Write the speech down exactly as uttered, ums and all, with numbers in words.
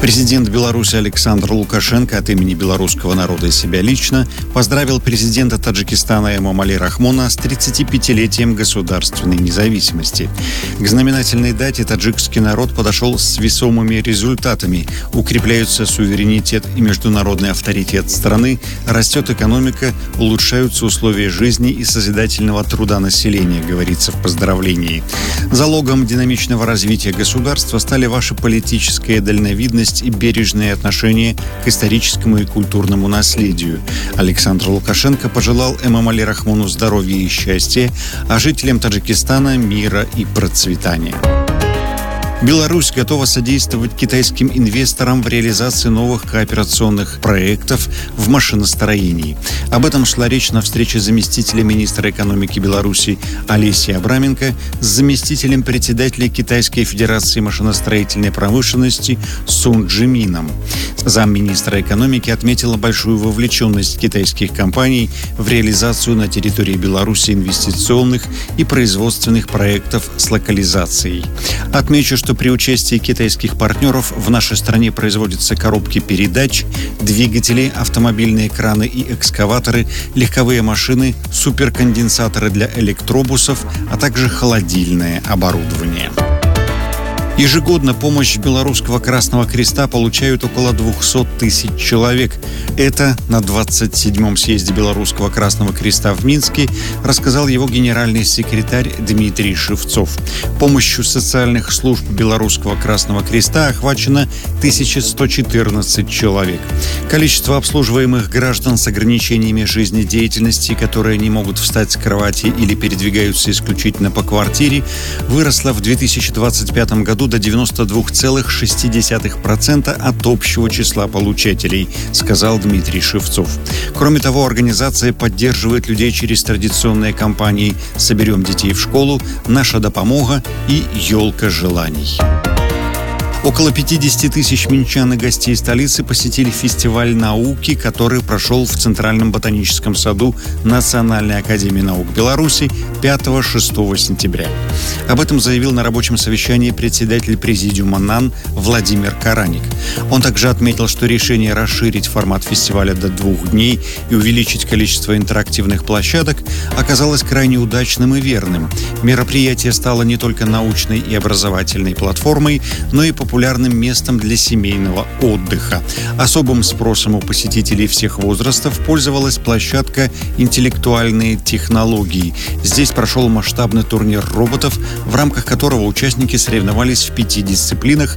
Президент Беларуси Александр Лукашенко от имени белорусского народа и себя лично поздравил президента Таджикистана Эмомали Рахмона с тридцатипятилетием государственной независимости. К знаменательной дате таджикский народ подошел с весомыми результатами. Укрепляются суверенитет и международный авторитет страны, растет экономика, улучшаются условия жизни и созидательного труда населения, говорится в поздравлении. Залогом динамичного развития государства стали ваша политическая дальновидность и бережное отношение к историческому и культурному наследию. Александр Лукашенко пожелал Эмомали Рахмону здоровья и счастья, а жителям Таджикистана мира и процветания. Беларусь готова содействовать китайским инвесторам в реализации новых кооперационных проектов в машиностроении. Об этом шла речь на встрече заместителя министра экономики Беларуси Олеси Абраменко с заместителем председателя Китайской Федерации машиностроительной промышленности Сун Джимином. Замминистра экономики отметила большую вовлеченность китайских компаний в реализацию на территории Беларуси инвестиционных и производственных проектов с локализацией. Отмечу, что при участии китайских партнеров в нашей стране производятся коробки передач, двигатели, автомобильные краны и экскаваторы, легковые машины, суперконденсаторы для электробусов, а также холодильное оборудование. Ежегодно помощь Белорусского Красного Креста получают около двухсот тысяч человек. Это на двадцать седьмом съезде Белорусского Красного Креста в Минске рассказал его генеральный секретарь Дмитрий Шевцов. Помощью социальных служб Белорусского Красного Креста охвачено тысяча сто четырнадцать человек. Количество обслуживаемых граждан с ограничениями жизнедеятельности, которые не могут встать с кровати или передвигаются исключительно по квартире, выросло в две тысячи двадцать пятом году до девяноста двух целых шести десятых процента от общего числа получателей, сказал Дмитрий Шевцов. Кроме того, организация поддерживает людей через традиционные кампании «Соберем детей в школу», «Наша допомога» и «Елка желаний». Около пятидесяти тысяч минчан и гостей столицы посетили фестиваль науки, который прошел в Центральном ботаническом саду Национальной академии наук Беларуси пятого-шестого сентября. Об этом заявил на рабочем совещании председатель президиума НАН Владимир Караник. Он также отметил, что решение расширить формат фестиваля до двух дней и увеличить количество интерактивных площадок оказалось крайне удачным и верным. Мероприятие стало не только научной и образовательной платформой, но и популярным популярным местом для семейного отдыха. Особым спросом у посетителей всех возрастов пользовалась площадка «Интеллектуальные технологии». Здесь прошел масштабный турнир роботов, в рамках которого участники соревновались в пяти дисциплинах